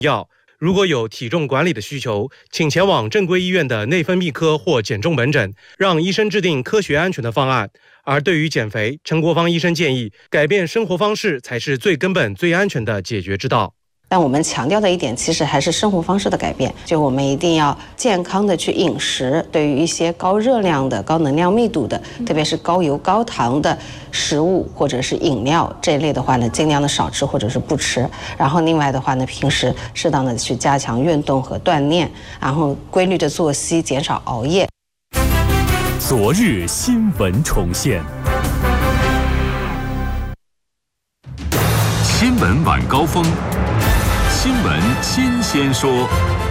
药。如果有体重管理的需求，请前往正规医院的内分泌科或减重门诊，让医生制定科学安全的方案。而对于减肥，陈国芳医生建议，改变生活方式才是最根本、最安全的解决之道。 但我们强调的一点，其实还是生活方式的改变，就我们一定要健康的去饮食。对于一些高热量的、高能量密度的，特别是高油高糖的食物或者是饮料这一类的话呢，尽量的少吃或者是不吃。然后另外的话呢，平时适当的去加强运动和锻炼，然后规律的作息，减少熬夜。 昨日新闻重现，新闻晚高峰。新闻新鲜说。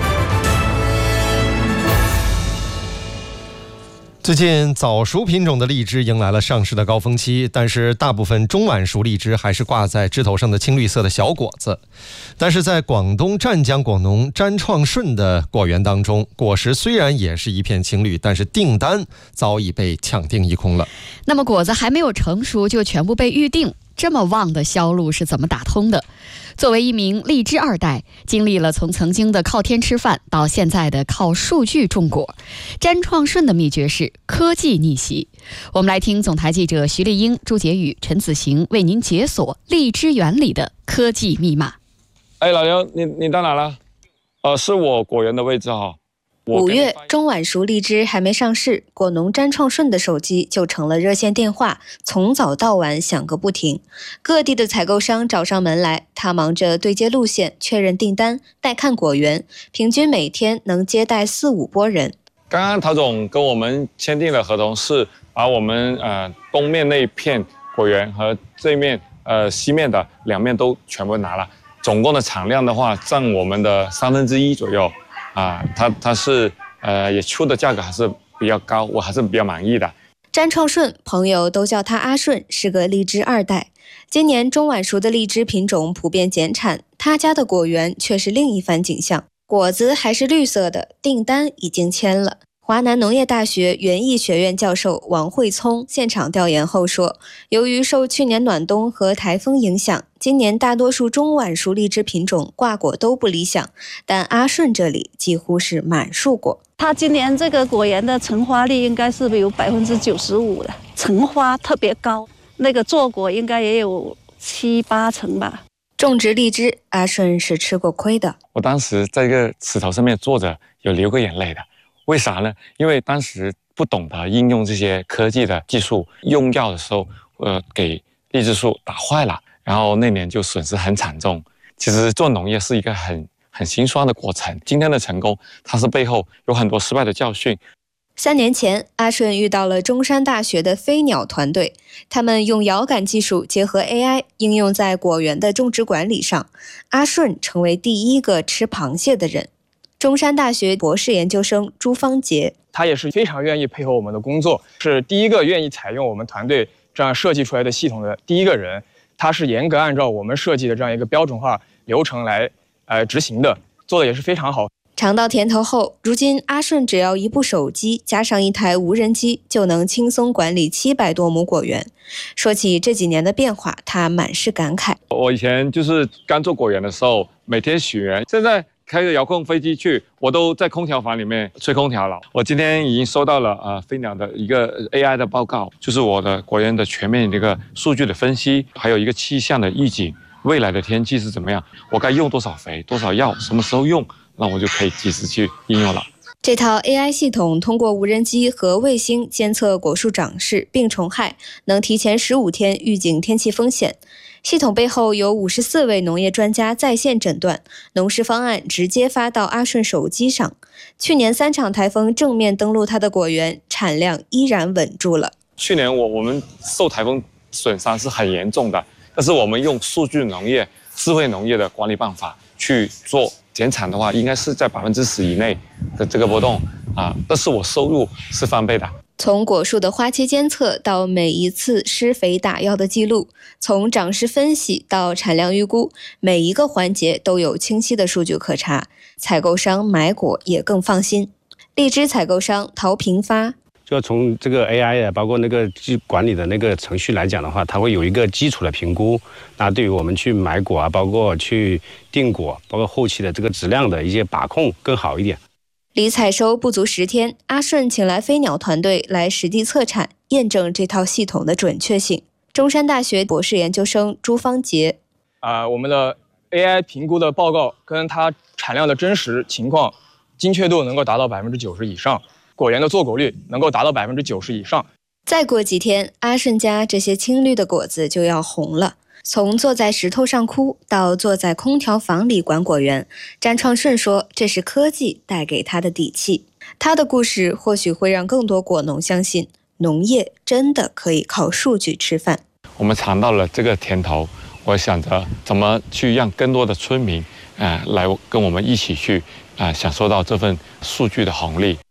最近早熟品种的荔枝迎来了上市的高峰期，但是大部分中晚熟荔枝还是挂在枝头上的青绿色的小果子。但是在广东湛江果农詹创顺的果园当中，果实虽然也是一片青绿，但是订单早已被抢订一空了。 那么果子还没有成熟就全部被预定，这么旺的销路是怎么打通的？作为一名荔枝二代，经历了从曾经的靠天吃饭到现在的靠数据种果，詹创顺的秘诀是科技逆袭。我们来听总台记者徐丽英、朱杰宇、陈子行为您解锁荔枝园里的科技密码。 哎，老刘，你到哪了？是我果园的位置哈。 5月，中晚熟荔枝还没上市，果农詹创顺的手机就成了热线电话，从早到晚响个不停。各地的采购商找上门来，他忙着对接路线、确认订单、带看果园，平均每天能接待4-5拨人。 刚刚陶总跟我们签订了合同，是把我们东面那一片果园和这面西面的2面都全部拿了，总共的产量的话占我们的1/3左右。它是也出的价格还是比较高，我还是比较满意的。 詹创顺，朋友都叫他阿顺，是个荔枝二代。今年中晚熟的荔枝品种普遍减产，他家的果园却是另一番景象，果子还是绿色的，订单已经签了。华南农业大学园艺学院教授王慧聪现场调研后说，由于受去年暖冬和台风影响，今年大多数中晚熟荔枝品种挂果都不理想，但阿顺这里几乎是满树果。 他今年这个果园的成花率应该是有95%的，成花特别高，那个坐果应该也有7-8成吧。 种植荔枝，阿顺是吃过亏的。 我当时在一个石头上面坐着，有流过眼泪的。为啥呢？因为当时不懂得应用这些科技的技术，用药的时候，给荔枝树打坏了，然后那年就损失很惨重。其实做农业是一个很心酸的过程，今天的成功，它是背后有很多失败的教训。 3年前，阿顺遇到了中山大学的飞鸟团队，他们用遥感技术结合 AI 应用在果园的种植管理上，阿顺成为第一个吃螃蟹的人。中山大学博士研究生朱方杰， 他也是非常愿意配合我们的工作，是第一个愿意采用我们团队这样设计出来的系统的第一个人。他是严格按照我们设计的这样一个标准化流程来执行的，做的也是非常好。 尝到甜头后，如今阿顺只要一部手机加上一台无人机，就能轻松管理700多亩果园。说起这几年的变化，他满是感慨。 我以前就是刚做果园的时候，每天许愿，现在开着遥控飞机去，我都在空调房里面吹空调了。我今天已经收到了飞鸟的一个 AI 的报告，就是我的果园的全面的一个数据的分析，还有一个气象的预警，未来的天气是怎么样，我该用多少肥、多少药，什么时候用，那我就可以及时去应用了。 这套 AI 系统通过无人机和卫星监测果树长势、病虫害，能提前15天预警天气风险。系统背后有54位农业专家在线诊断，农事方案直接发到阿顺手机上。去年3场台风正面登陆他的果园，产量依然稳住了。 去年我们受台风损伤是很严重的，但是我们用数据农业、智慧农业的管理办法去做减产的话，应该是在10%以内的这个波动但是我收入是翻倍的。 从果树的花期监测到每一次施肥打药的记录，从长势分析到产量预估，每一个环节都有清晰的数据可查，采购商买果也更放心。荔枝采购商陶平发， 就要从这个 AI 啊，包括那个管理的那个程序来讲的话，它会有一个基础的评估。那对于我们去买果啊，包括去订果，包括后期的这个质量的一些把控更好一点。 离采收不足10天，阿顺请来飞鸟团队来实地测产，验证这套系统的准确性。中山大学博士研究生朱方杰， 我们的 AI 评估的报告跟它产量的真实情况，精确度能够达到90%以上，果园的坐果率能够达到90%以上。 再过几天，阿顺家这些青绿的果子就要红了。从坐在石头上哭到坐在空调房里管果园，詹创顺说这是科技带给他的底气。他的故事或许会让更多果农相信，农业真的可以靠数据吃饭。 我们尝到了这个甜头，我想着怎么去让更多的村民来跟我们一起去享受到这份数据的红利。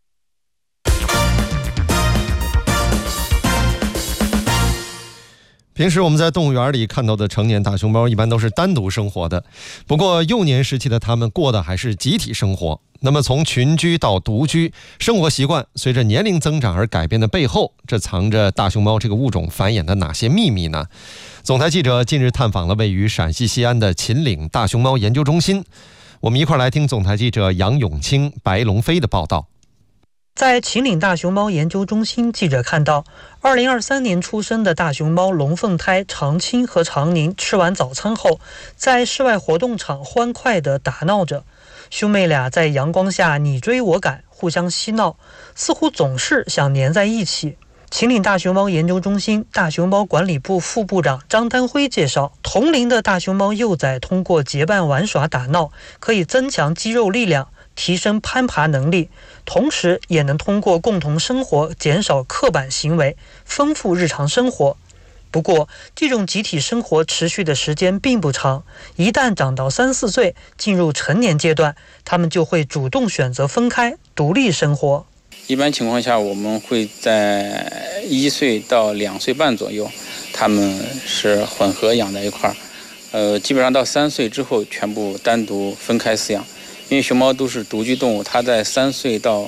平时我们在动物园里看到的成年大熊猫一般都是单独生活的，不过幼年时期的它们过的还是集体生活。那么从群居到独居，生活习惯随着年龄增长而改变的背后，这藏着大熊猫这个物种繁衍的哪些秘密呢？总台记者近日探访了位于陕西西安的秦岭大熊猫研究中心，我们一块来听总台记者杨永清、白龙飞的报道。 在秦岭大熊猫研究中心，记者看到2023年出生的大熊猫龙凤胎长青和长宁吃完早餐后，在室外活动场欢快地打闹着。兄妹俩在阳光下你追我赶，互相嬉闹，似乎总是想黏在一起。秦岭大熊猫研究中心大熊猫管理部副部长张丹辉介绍，同龄的大熊猫幼崽通过结伴玩耍打闹，可以增强肌肉力量，提升攀爬能力，同时也能通过共同生活减少刻板行为，丰富日常生活。不过，这种集体生活持续的时间并不长，一旦长到3、4岁，进入成年阶段，他们就会主动选择分开，独立生活。 一般情况下，我们会在1岁到2岁半左右，他们是混合养在一块儿。基本上到3岁之后，全部单独分开饲养。因为熊猫都是独居动物，它在3岁到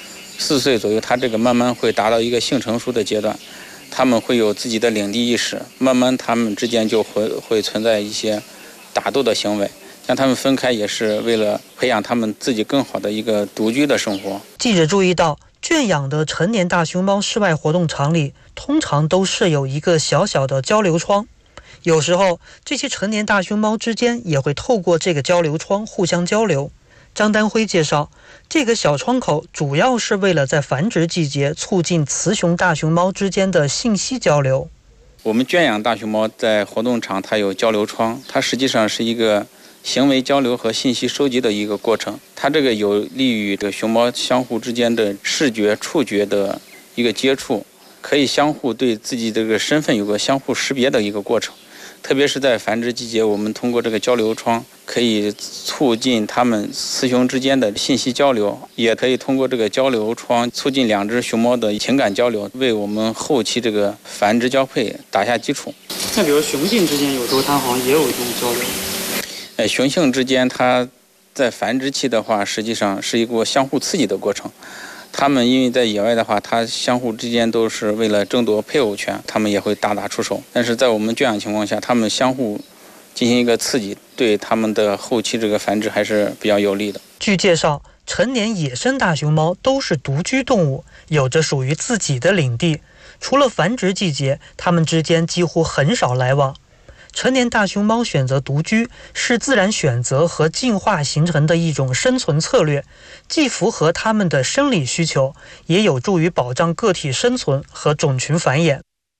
4岁左右，它这个慢慢会达到一个性成熟的阶段，它们会有自己的领地意识，慢慢它们之间就会存在一些打斗的行为。让它们分开也是为了培养它们自己更好的一个独居的生活。 记者注意到，圈养的成年大熊猫室外活动场里通常都设有一个小小的交流窗，有时候这些成年大熊猫之间也会透过这个交流窗互相交流。张丹辉介绍，这个小窗口主要是为了在繁殖季节促进雌雄大熊猫之间的信息交流。 我们圈养大熊猫在活动场它有交流窗，它实际上是一个行为交流和信息收集的一个过程，它这个有利于这个熊猫相互之间的视觉、触觉的一个接触，可以相互对自己这个身份有个相互识别的一个过程。特别是在繁殖季节，我们通过这个交流窗可以促进它们雌雄之间的信息交流，也可以通过这个交流窗促进2只熊猫的情感交流，为我们后期这个繁殖交配打下基础。 那比如雄性之间有时候它好像也有一种交流。 雄性之间它在繁殖期的话，实际上是一个相互刺激的过程。他们因为在野外的话，它相互之间都是为了争夺配偶权，他们也会大打出手。但是在我们圈养情况下，他们相互进行一个刺激，对他们的后期这个繁殖还是比较有利的。 据介绍，成年野生大熊猫都是独居动物，有着属于自己的领地。除了繁殖季节，它们之间几乎很少来往。成年大熊猫选择独居，是自然选择和进化形成的一种生存策略，既符合它们的生理需求，也有助于保障个体生存和种群繁衍。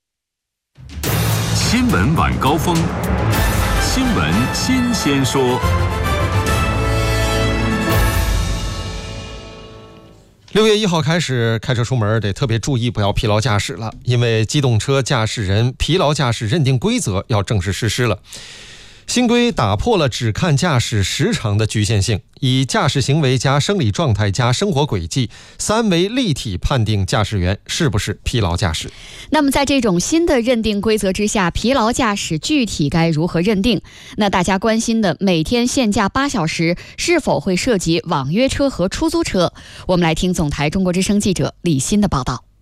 新闻晚高峰，新闻新鲜说。 6月1号开始，开车出门得特别注意，不要疲劳驾驶了，因为机动车驾驶人疲劳驾驶认定规则要正式实施了。新规打破了只看驾驶时长的局限性，以驾驶行为加生理状态加生活轨迹3维立体判定驾驶员是不是疲劳驾驶。 那么在这种新的认定规则之下，疲劳驾驶具体该如何认定？那大家关心的每天限驾8小时是否会涉及网约车和出租车？我们来听总台中国之声记者李欣的报道。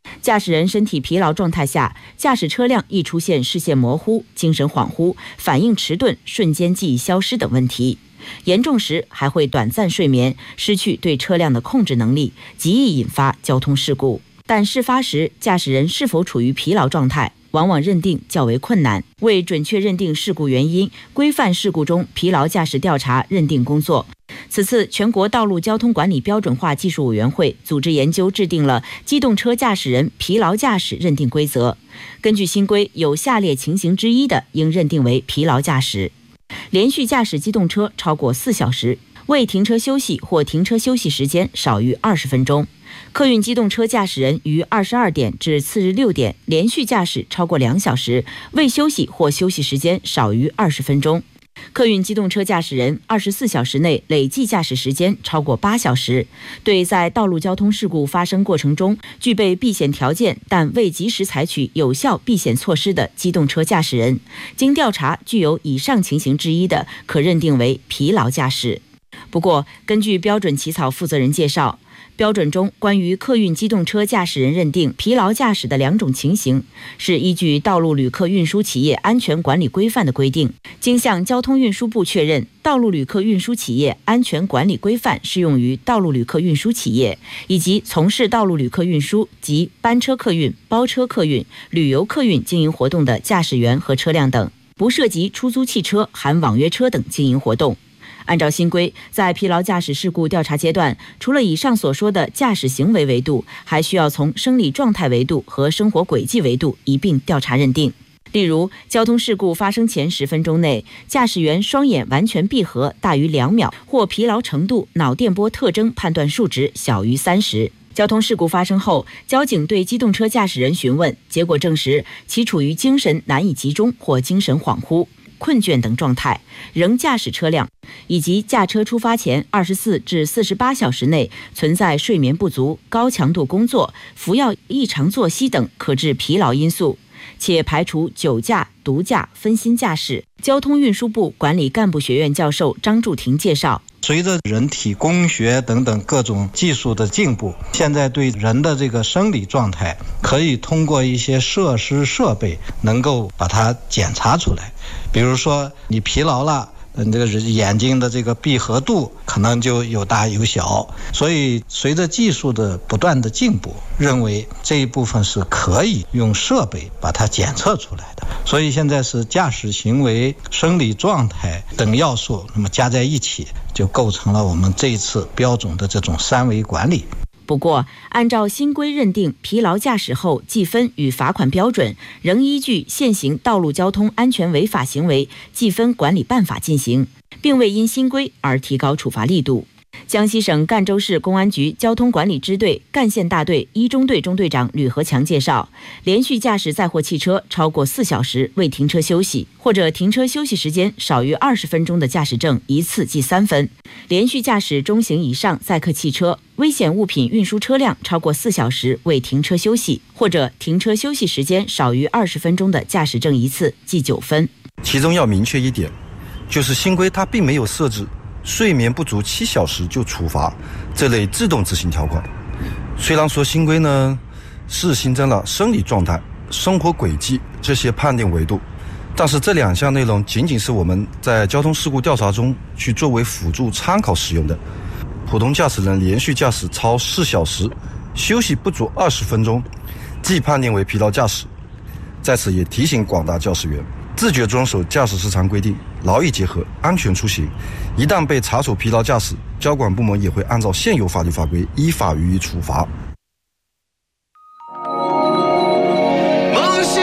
驾驶人身体疲劳状态下，驾驶车辆易出现视线模糊、精神恍惚、反应迟钝、瞬间记忆消失等问题。严重时还会短暂睡眠，失去对车辆的控制能力，极易引发交通事故。但事发时驾驶人是否处于疲劳状态，往往认定较为困难。为准确认定事故原因，规范事故中疲劳驾驶调查认定工作。此次全国道路交通管理标准化技术委员会组织研究制定了机动车驾驶人疲劳驾驶认定规则。根据新规，有下列情形之一的，应认定为疲劳驾驶：连续驾驶机动车超过4小时，未停车休息或停车休息时间少于20分钟；客运机动车驾驶人于22点至次日6点连续驾驶超过2小时，未休息或休息时间少于20分钟；客运机动车驾驶人24小时内累计驾驶时间超过8小时，对在道路交通事故发生过程中具备避险条件但未及时采取有效避险措施的机动车驾驶人，经调查具有以上情形之一的，可认定为疲劳驾驶。不过，根据标准起草负责人介绍，标准中关于客运机动车驾驶人认定疲劳驾驶的2种情形，是依据《道路旅客运输企业安全管理规范》的规定，经向交通运输部确认《道路旅客运输企业安全管理规范》适用于道路旅客运输企业以及从事道路旅客运输及班车客运、包车客运、旅游客运经营活动的驾驶员和车辆等，不涉及出租汽车、含网约车等经营活动。按照新规，在疲劳驾驶事故调查阶段，除了以上所说的驾驶行为维度，还需要从生理状态维度和生活轨迹维度一并调查认定。例如，交通事故发生前10分钟内，驾驶员双眼完全闭合大于2秒，或疲劳程度、脑电波特征判断数值小于30。交通事故发生后，交警对机动车驾驶人询问，结果证实其处于精神难以集中或精神恍惚、困倦等状态，仍驾驶车辆，以及驾车出发前24至48小时内存在睡眠不足、高强度工作、服药异常作息等可致疲劳因素，且排除酒驾、毒驾、分心驾驶。交通运输部管理干部学院教授张柱廷介绍， 随着人体工学等等各种技术的进步，现在对人的这个生理状态可以通过一些设施设备能够把它检查出来。比如说你疲劳了，这个眼睛的这个闭合度可能就有大有小，所以随着技术的不断的进步，认为这一部分是可以用设备把它检测出来的。所以现在是驾驶行为、生理状态等要素，那么加在一起，就构成了我们这一次标准的这种3维管理。 不过，按照新规认定疲劳驾驶后记分与罚款标准，仍依据现行《道路交通安全违法行为记分管理办法》进行，并未因新规而提高处罚力度。江西省赣州市公安局交通管理支队赣县大队1中队中队长吕和强介绍，连续驾驶载货汽车超过4小时未停车休息，或者停车休息时间少于20分钟的驾驶证一次记3分；连续驾驶中型以上载客汽车、危险物品运输车辆超过4小时未停车休息，或者停车休息时间少于20分钟的驾驶证一次记9分。 其中要明确一点，就是新规它并没有设置睡眠不足7小时就处罚这类自动执行条款。虽然说新规呢是新增了生理状态、生活轨迹这些判定维度，但是这2项内容仅仅是我们在交通事故调查中去作为辅助参考使用的。普通驾驶人连续驾驶超4小时，休息不足20分钟，即判定为疲劳驾驶。在此也提醒广大驾驶员，自觉遵守驾驶时长规定，劳逸结合，安全出行。一旦被查处疲劳驾驶，交管部门也会按照现有法律法规依法予以处罚。